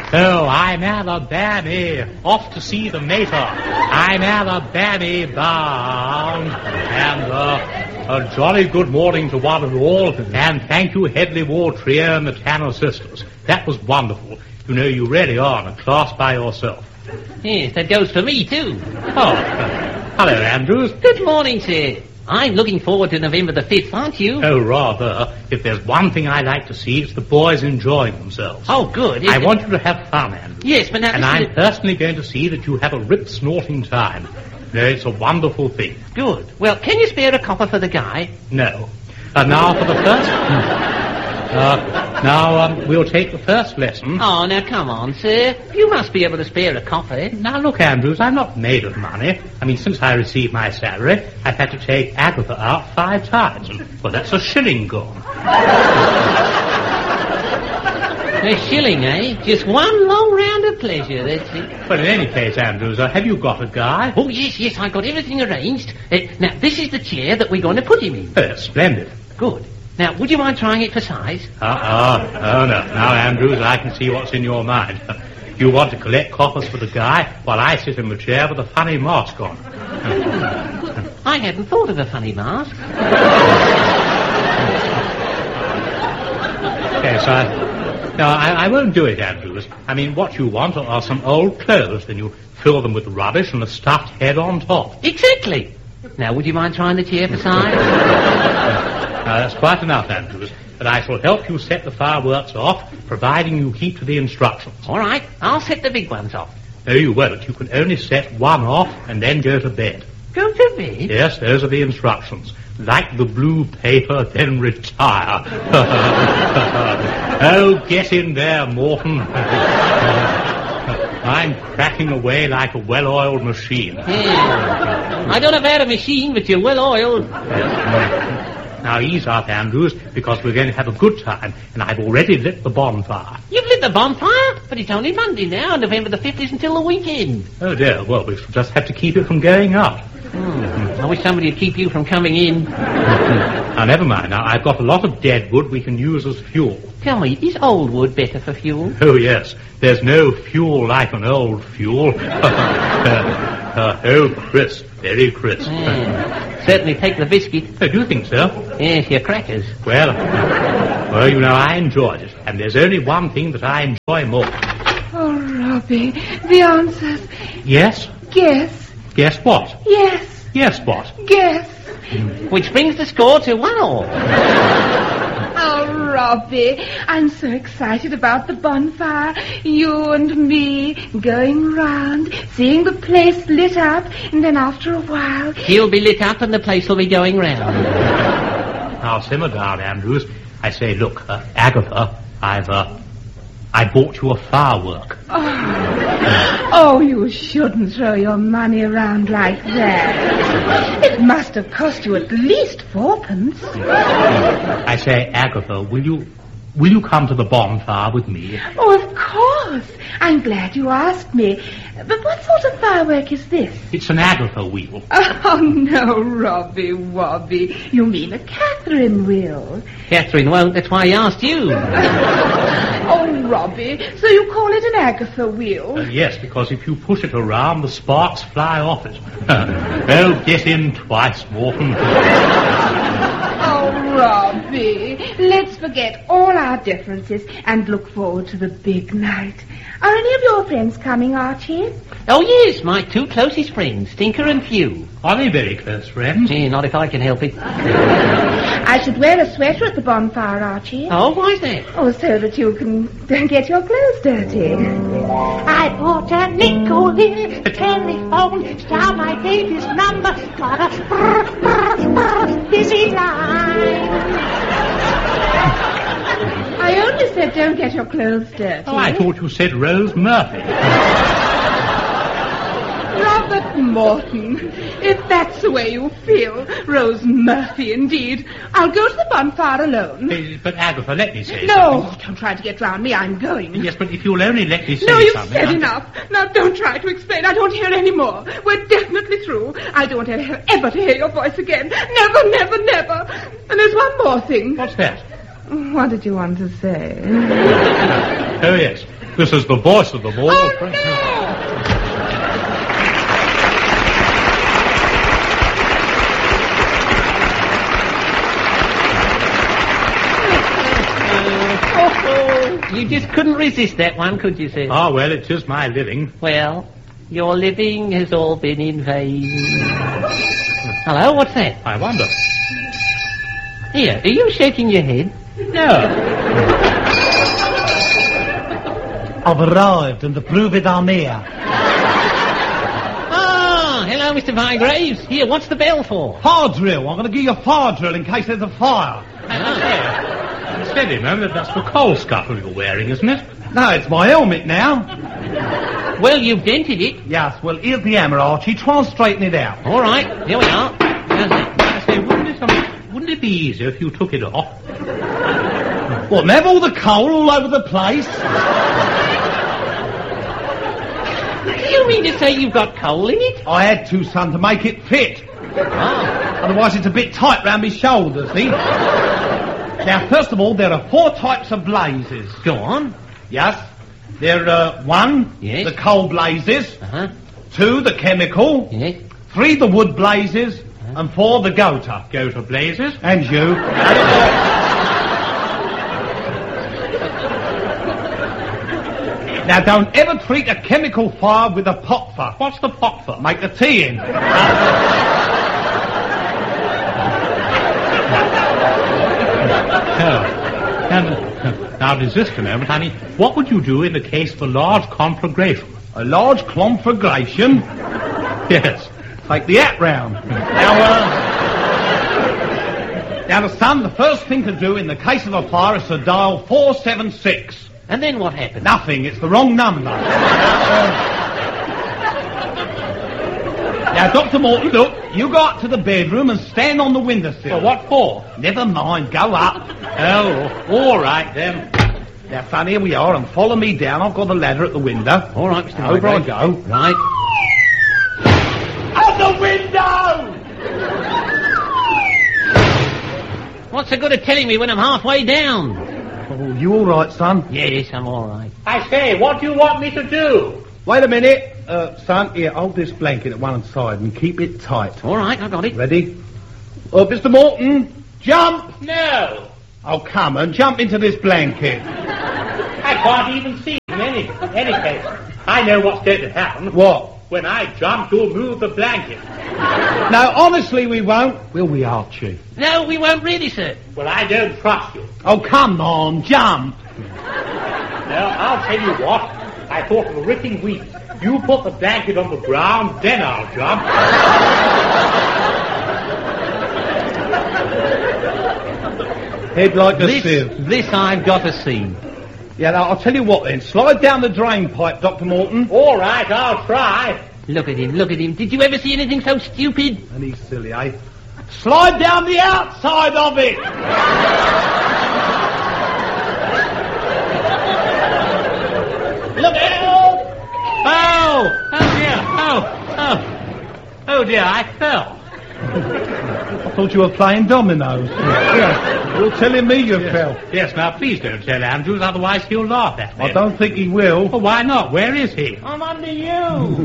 Oh, I'm Alabama, off to see the mater. I'm Alabama bound. And a jolly good morning to one and all. And thank you, Headley Ward Trio and the Tanner Sisters. That was wonderful. You know, you really are in a class by yourself. Yes, that goes for me, too. Oh, hello, Andrews. Good morning, sir. I'm looking forward to November the 5th, aren't you? Oh, rather. If there's one thing I like to see, it's the boys enjoying themselves. Oh, good. I want you to have fun, Andrews. Yes, but now... And I'm personally going to see that you have a rip-snorting time. No, it's a wonderful thing. Good. Well, can you spare a copper for the guy? No. Now for the first... we'll take the first lesson. Oh, now come on, sir. You must be able to spare a copper. Now look, Andrews, I'm not made of money. I mean, since I received my salary, I've had to take Agatha out 5 times. And, well, that's a shilling gone. A shilling, eh? Just one long round of pleasure, that's it. Well, in any case, Andrews, have you got a guy? Oh, yes, I've got everything arranged. Now, this is the chair that we're going to put him in. Oh, splendid. Good. Now, would you mind trying it for size? Oh, no. Now, Andrews, I can see what's in your mind. You want to collect coppers for the guy while I sit in the chair with a funny mask on. I hadn't thought of a funny mask. Yes, I won't do it, Andrews. I mean, what you want are some old clothes. Then you fill them with rubbish and a stuffed head on top. Exactly. Now, would you mind trying the chair for size? That's quite enough, Andrews. But I shall help you set the fireworks off, providing you keep to the instructions. All right, I'll set the big ones off. No, you won't. You can only set one off and then go to bed. Go to bed? Yes, those are the instructions. Like the blue paper, then retire. Oh, get in there, Morton. I'm cracking away like a well-oiled machine. Yeah. I don't know about a machine, but you're well-oiled. Now ease up, Andrews, because we're going to have a good time, and I've already lit the bonfire. You've lit the bonfire? But it's only Monday now, and November the 5th is until the weekend. Oh, dear. Well, we shall just have to keep it from going out. I wish somebody would keep you from coming in. Now, never mind. Now, I've got a lot of dead wood we can use as fuel. Tell me, is old wood better for fuel? Oh, yes. There's no fuel like an old fuel. Oh, crisp. Very crisp. Certainly take the biscuit. Oh, do you think so? Yes, your crackers. Well, you know, I enjoyed it. And there's only one thing that I enjoy more. Oh, Robbie, the answers. Yes? Guess. Guess what? Yes. Yes, what? Guess. Which brings the score to 1-1. Oh, Robbie, I'm so excited about the bonfire. You and me going round, seeing the place lit up, and then after a while... He'll be lit up and the place will be going round. Now, simmer down, Andrews. I say, look, Agatha, I bought you a firework. Oh, you shouldn't throw your money around like that. It must have cost you at least 4pence. I say, Agatha, will you come to the bonfire with me? Oh, of course. I'm glad you asked me. But what sort of firework is this? It's an Agatha wheel. Oh, no, Robbie Wobby. You mean a Catherine wheel. Catherine won't, that's why I asked you. Oh, Robbie, so you call it an Agatha wheel? Yes, because if you push it around, the sparks fly off it. Oh, get in twice, Morton. Oh, Robbie, let's forget all our differences and look forward to the big night. Are any of your friends coming, Archie? Oh, yes, my 2 closest friends, Tinker and Few. Are they very close friends? Not if I can help it. I should wear a sweater at the bonfire, Archie. Oh, why's that? Oh, so that you can get your clothes dirty. I bought a nickel here, a telephone, star my baby's number, got a busy line. I only said don't get your clothes dirty. Oh, I thought you said Rose Murphy. Robert Morton, if that's the way you feel, Rose Murphy indeed. I'll go to the bonfire alone. But Agatha, let me say No, something. don't try to get round me. I'm going. Yes, but if you'll only let me say No, you've something... said enough. Now, don't try to explain. I don't hear any more. We're definitely through. I don't want ever to hear your voice again. Never, never, never. And there's one more thing. What's that? What did you want to say? Oh, yes. This is the voice of the ball. Oh, no! You just couldn't resist that one, could you, sir? Ah, well, it is my living. Well, your living has all been in vain. Hello, what's that? I wonder. Here, are you shaking your head? No. I've arrived and the prove it I'm here. Ah, hello, Mr. Firegraves. Here, what's the bell for? Fire drill. I'm going to give you a fire drill in case there's a fire. Steady, man. That's the coal scuttle you're wearing, isn't it? No, it's my helmet now. Well, you've dented it. Yes, well, here's the hammer, Archie. Try and straighten it out. All right, here we are. How's that? I say, wouldn't it be easier if you took it off? What, and have all the coal all over the place? Do you mean to say you've got coal in it? I had to, son, to make it fit. Oh. Otherwise it's a bit tight round my shoulders, see? Now, first of all, there are 4 types of blazes. Go on. Yes. There are 1, Yes. the coal blazes. Uh-huh. 2, the chemical. Yes. 3, the wood blazes. And 4, the goater. Goater blazes? And you. Now, don't ever treat a chemical fire with a potfer. What's the potfer? Make the tea in. Now, resist a moment, honey. What would you do in the case of a large conflagration? A large conflagration? Yes. Take the hat round. Now, son, the first thing to do in the case of a fire is to dial 476. And then what happened? Nothing. It's the wrong number. Now, Dr. Morton, look, you go up to the bedroom and stand on the windowsill. Well, what for? Never mind, go up. Oh, all right, then. Now, son, here we are, and follow me down. I've got the ladder at the window. All right, Mr. Over I Firegraves. go. Right. Out the window! What's the good of telling me when I'm halfway down? Oh, you all right, son? Yes, I'm all right. I say, what do you want me to do? Wait a minute. Son, here, hold this blanket at one side and keep it tight. All right, I got it. Ready? Oh, Mr. Morton, jump! No. Oh, come and jump into this blanket. I can't even see in any case. I know what's going to happen. What? When I jump, you'll move the blanket. No, honestly, we won't. Will we, Archie? No, we won't really, sir. Well, I don't trust you. Oh, come on, jump. Now, I'll tell you what. I thought of a ripping wheat. You put the blanket on the ground, then I'll jump. Head like a sieve. This I've got to see. Yeah, now, I'll tell you what then. Slide down the drain pipe, Dr. Morton. All right, I'll try. Look at him, look at him. Did you ever see anything so stupid? And he's silly, eh? Slide down the outside of it! Look out! Oh! Oh, dear. Oh, dear, I fell. I thought you were playing dominoes. Yeah. You're telling me you fell. Yes, now, please don't tell Andrews, otherwise he'll laugh at me. I don't think he will. Well, why not? Where is he? I'm under you.